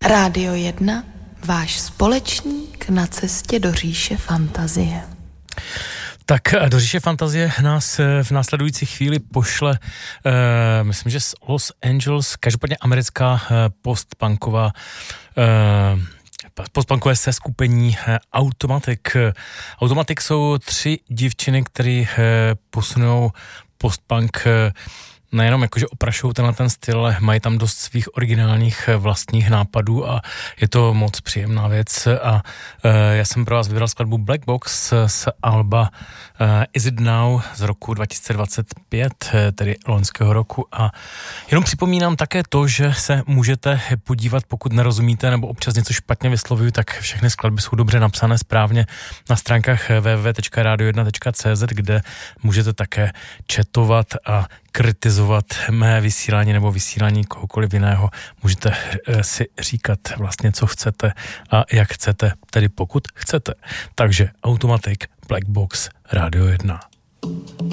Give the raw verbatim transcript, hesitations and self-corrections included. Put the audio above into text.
Rádio jedna, váš společník na cestě do říše fantazie. Tak do říše fantazie nás v následující chvíli pošle, uh, myslím, že z Los Angeles, každopádně americká uh, postpunková uh, postpunkové seskupení Automatic. Automatic jsou tři dívčiny, které uh, posunou postpunk uh, nejenom jakože oprašují tenhle ten styl, ale mají tam dost svých originálních vlastních nápadů a je to moc příjemná věc. A e, já jsem pro vás vybral skladbu Black Box z alba e, Is It Now z roku dva tisíce dvacet pět, e, tedy loňského roku. A jenom připomínám také to, že se můžete podívat, pokud nerozumíte nebo občas něco špatně vyslovuju, tak všechny skladby jsou dobře napsané správně na stránkách w w w tečka radio jedna tečka c z, kde můžete také chatovat a kritizovat mé vysílání nebo vysílání kohokoliv jiného. Můžete si říkat vlastně, co chcete a jak chcete, tedy pokud chcete. Takže Automatic, Black Box, Radio jedna.